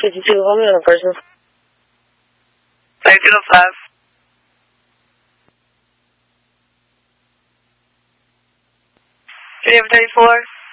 52, hold me on a person. 505. 334.